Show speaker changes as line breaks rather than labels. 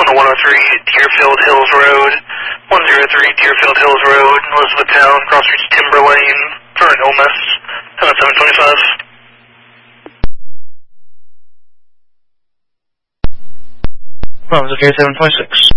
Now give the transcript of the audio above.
on 103 Deerfield Hills Road, 103 Deerfield Hills Road, Elizabethtown, cross streets Timber Lane, current illness, 725.
Bravo's okay, 726.